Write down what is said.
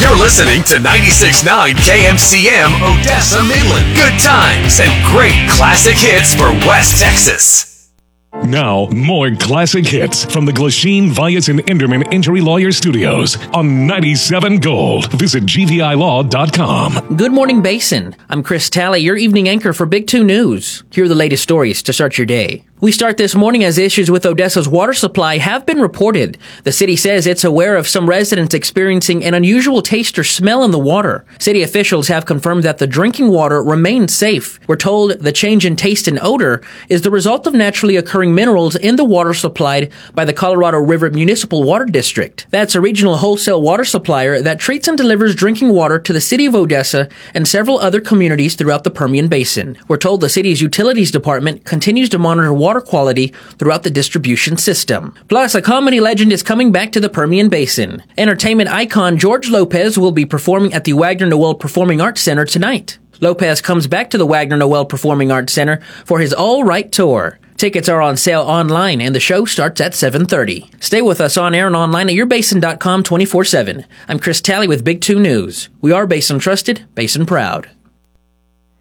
You're listening to 96.9 KMCM Odessa Midland. Good times and great classic hits for West Texas. Now, more classic hits from the Glasheen, Vyas, and Enderman Injury Lawyer Studios on 97 Gold. Visit gvilaw.com. Good morning, Basin. I'm Chris Talley, your evening anchor for Big 2 News. Here are the latest stories to start your day. We start this morning as issues with Odessa's water supply have been reported. The city says it's aware of some residents experiencing an unusual taste or smell in the water. City officials have confirmed that the drinking water remains safe. We're told the change in taste and odor is the result of naturally occurring minerals in the water supplied by the Colorado River Municipal Water District. That's a regional wholesale water supplier that treats and delivers drinking water to the city of Odessa and several other communities throughout the Permian Basin. We're told the city's utilities department continues to monitor water quality throughout the distribution system. Plus, a comedy legend is coming back to the Permian Basin. Entertainment icon George Lopez will be performing at the Wagner Noel Performing Arts Center tonight. Lopez comes back to the Wagner Noel Performing Arts Center for his All Right tour. Tickets are on sale online, and the show starts at 7:30. Stay with us on air and online at yourbasin.com 24/7. I'm Chris Talley with Big 2 News. We are Basin Trusted, Basin Proud.